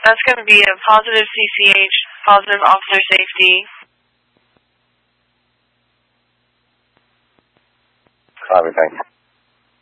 That's going to be a positive CCH, positive officer safety. Copy, thanks.